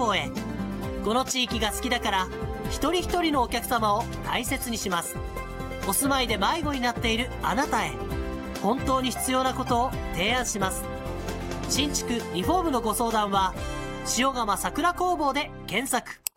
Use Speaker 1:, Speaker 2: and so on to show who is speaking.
Speaker 1: 房へ。この地域が好きだから一人一人のお客様を大切にします。お住まいで迷子になっているあなたへ、本当に必要なことを提案します。新築リフォームのご相談は塩釜桜工房で検索。